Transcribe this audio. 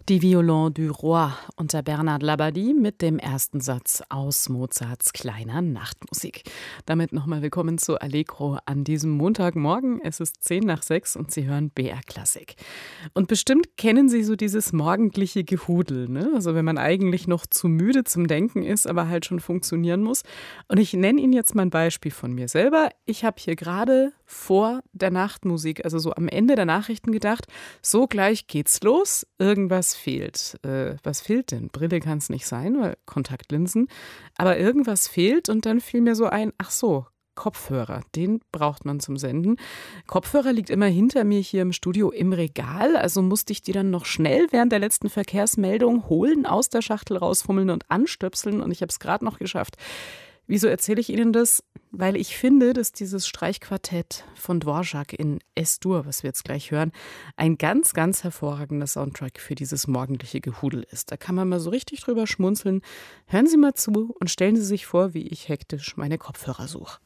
Die Violon du Roi unter Bernard Labadie mit dem ersten Satz aus Mozarts kleiner Nachtmusik. Damit nochmal willkommen zu Allegro an diesem Montagmorgen. Es ist 5:10 und Sie hören BR Klassik. Und bestimmt kennen Sie so dieses morgendliche Gehudel, ne? Also wenn man eigentlich noch zu müde zum Denken ist, aber halt schon funktionieren muss. Und ich nenne Ihnen jetzt mal ein Beispiel von mir selber. Ich habe hier gerade vor der Nachtmusik, also so am Ende der Nachrichten gedacht, so gleich geht's los, irgendwas fehlt. Was fehlt denn? Brille kann es nicht sein, weil Kontaktlinsen. Aber irgendwas fehlt und dann fiel mir so ein, ach so, Kopfhörer, den braucht man zum Senden. Kopfhörer liegt immer hinter mir hier im Studio im Regal, also musste ich die dann noch schnell während der letzten Verkehrsmeldung holen, aus der Schachtel rausfummeln und anstöpseln und ich habe es gerade noch geschafft. Wieso erzähle ich Ihnen das? Weil ich finde, dass dieses Streichquartett von Dvorak in S-Dur, was wir jetzt gleich hören, ein ganz, ganz hervorragender Soundtrack für dieses morgendliche Gehudel ist. Da kann man mal so richtig drüber schmunzeln. Hören Sie mal zu und stellen Sie sich vor, wie ich hektisch meine Kopfhörer suche.